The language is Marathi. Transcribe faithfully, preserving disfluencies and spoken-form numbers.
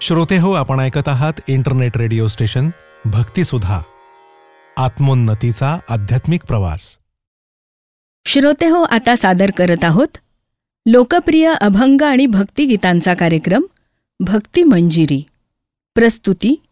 श्रोते हो, आपण ऐकत आहात इंटरनेट रेडिओ स्टेशन भक्तिसुधा, आत्मोन्नतीचा आध्यात्मिक प्रवास. श्रोते हो, आता सादर करत आहोत लोकप्रिय अभंग आणि भक्तिगीतांचा कार्यक्रम भक्ती मंजिरी. प्रस्तुती